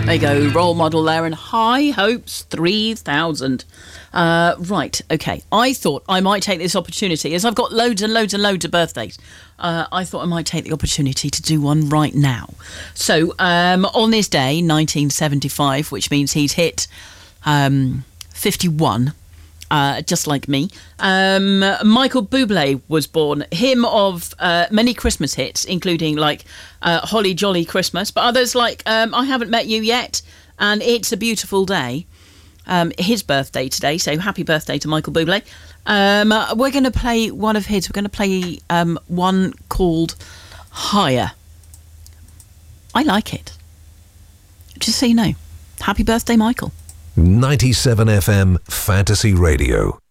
There you go, role model there, and High Hopes 3000. Right, okay. I thought I might take this opportunity, as I've got loads and loads and loads of birthdays. I thought I might take the opportunity to do one right now. So, on this day, 1975, which means he's hit 51, just like me, Michael Bublé was born. Him of many Christmas hits, including like Holly Jolly Christmas, but others like I Haven't Met You Yet and It's a Beautiful Day. His birthday today, so happy birthday to Michael Bublé. We're going to play one of his. We're going to play one called Higher. I like it. Just so you know. Happy birthday, Michael. 97 FM Fantasy Radio.